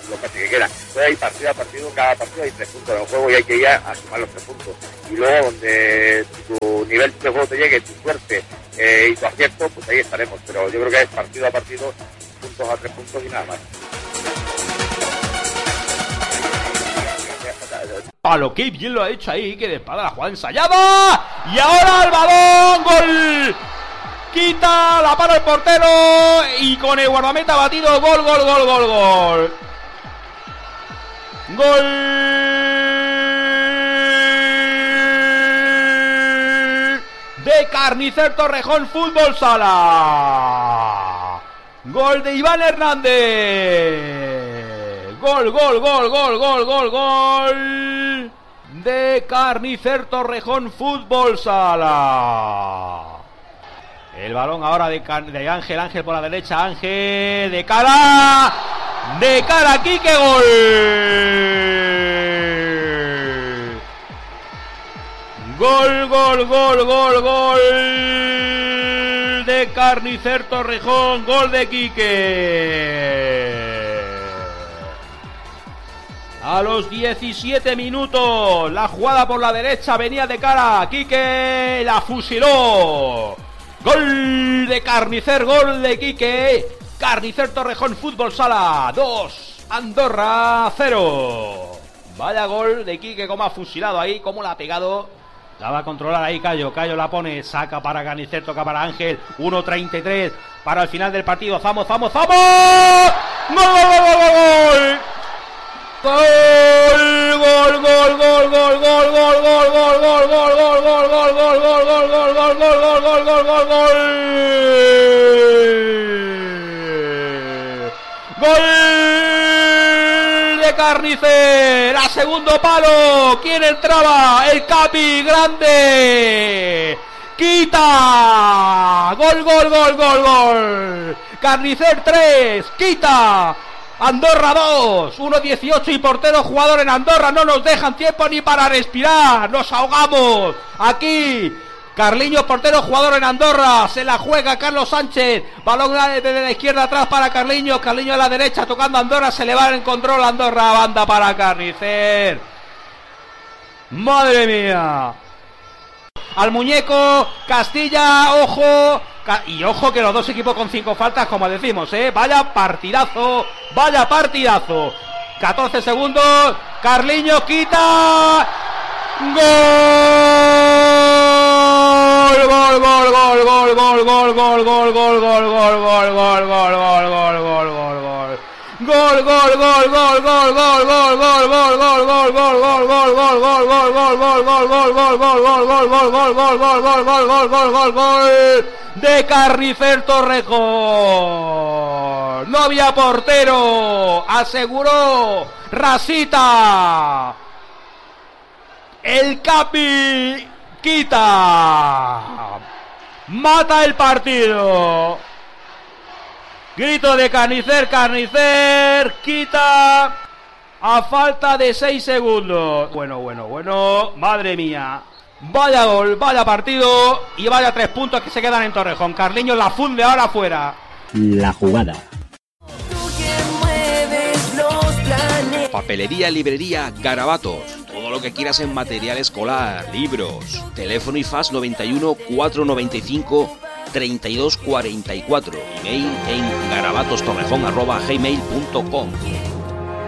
los pases que quieran. Entonces hay partido a partido, cada partido hay 3 puntos en el juego y hay que ir a sumar los 3 puntos. Y luego donde tu nivel de juego te llegue, tu suerte y tu acierto, pues ahí estaremos. Pero yo creo que es partido a partido, puntos a 3 puntos y nada más. Palo, qué bien lo ha hecho ahí, que de espada la jugada ensayada. Y ahora el balón, gol. Quita, la para el portero y con el guardameta batido, gol. Gol de Carnicer Torrejón Fútbol Sala. Gol de Iván Hernández. Gol de Carnicer Torrejón Fútbol Sala. El balón ahora de Ángel por la derecha, Ángel de cara, Quique, gol de Carnicer Torrejón, gol de Quique. A los 17 minutos, la jugada por la derecha venía de cara, Quique la fusiló. Gol de Carnicer, gol de Quique. Carnicer Torrejón Fútbol Sala 2, Andorra 0. Vaya gol de Quique, como ha fusilado ahí, como la ha pegado. La va a controlar ahí Cayo la pone, saca para Carnicer, toca para Ángel. 1:33 para el final del partido. ¡Vamos! ¡Gol! Gol de Carnicer a segundo palo. ¿Quién entraba? El Capi, grande. Quita. Gol. Carnicer 3, Quita. Andorra 2, 1:18 y portero jugador en Andorra. No nos dejan tiempo ni para respirar. Nos ahogamos aquí. Carliños, portero jugador en Andorra. Se la juega Carlos Sánchez. Balón desde la izquierda atrás para Carliños. Carliños a la derecha tocando Andorra. Se le va en control Andorra. Banda para Carnicer. Madre mía. Al muñeco. Castilla. Ojo. Y ojo que los dos equipos con 5 faltas, como decimos, vaya partidazo. 14 segundos. Carliños quita. De Carnicer Torrejón. No había portero, aseguró Rasita. El Capi quita. Mata el partido. Grito de Carnicer, quita a falta de 6 segundos. Bueno, madre mía. Vaya gol, vaya partido y vaya 3 puntos que se quedan en Torrejón. Carliños la funde ahora fuera. La jugada. Papelería, librería, Garabatos. Todo lo que quieras en material escolar, libros. Teléfono y fax 91 495 3244. Email en garabatostorrejón@gmail.com.